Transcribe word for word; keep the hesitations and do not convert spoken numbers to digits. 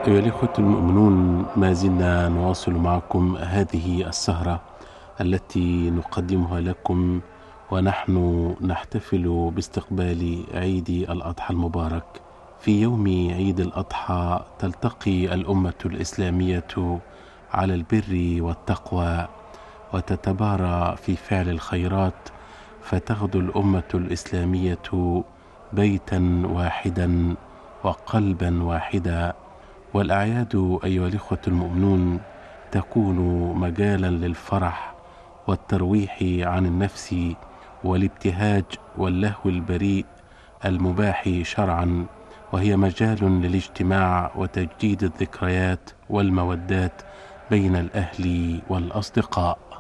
أيها الإخوة المؤمنون، ما زلنا نواصل معكم هذه السهرة التي نقدمها لكم ونحن نحتفل باستقبال عيد الأضحى المبارك. في يوم عيد الأضحى تلتقي الأمة الإسلامية على البر والتقوى وتتبارى في فعل الخيرات، فتغدو الأمة الإسلامية بيتا واحدا وقلبا واحدا. والأعياد أيها الإخوة المؤمنون تكون مجالا للفرح والترويح عن النفس والابتهاج واللهو البريء المباح شرعا، وهي مجال للاجتماع وتجديد الذكريات والمودات بين الأهل والأصدقاء.